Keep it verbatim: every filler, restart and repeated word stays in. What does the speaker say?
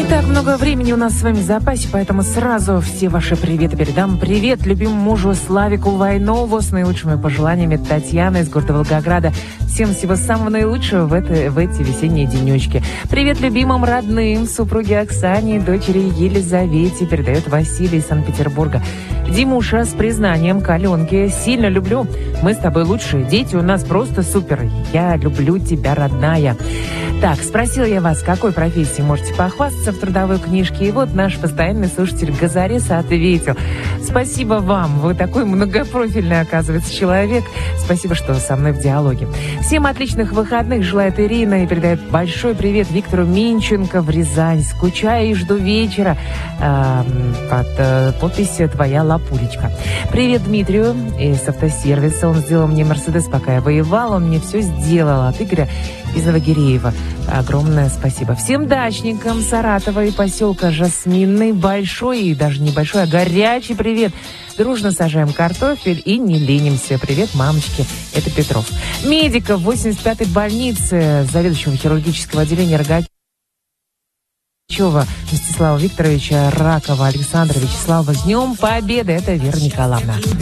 Так много времени у нас с вами в запасе, поэтому сразу все ваши приветы передам. Привет любимому мужу Славику Войнову с наилучшими пожеланиями, Татьяна из города Волгограда. Всем всего самого наилучшего в, это, в эти весенние денечки. Привет любимым родным, супруге Оксане, дочери Елизавете, передает Василий из Санкт-Петербурга. Димуша с признанием к Аленке. Сильно люблю. Мы с тобой лучшие. Дети у нас просто супер. Я люблю тебя, родная. Так, спросила я вас, какой профессией можете похвастаться в трудовой книжке. И вот наш постоянный слушатель Газарес ответил. Спасибо вам. Вы такой многопрофильный, оказывается, человек. Спасибо, что со мной в диалоге. Всем отличных выходных желает Ирина и передает большой привет Виктору Минченко в Рязань. Скучаю и жду вечера. Э, под э, подписью «Твоя лапулечка». Привет Дмитрию из автосервиса. Он сделал мне Мерседес, пока я воевал. Он мне все сделал. От Игоря из Новогиреева. Огромное спасибо. Всем дачникам Саратова и поселка Жасминный большой и даже небольшой, а горячий привет. Дружно сажаем картофель и не ленимся. Привет, мамочки. Это Петров. Медиков восемьдесят пятой больницы, заведующего хирургического отделения Рогачева Мстислава Викторовича, Ракова Александра Вячеслава. С Днем Победы. Это Вера Николаевна.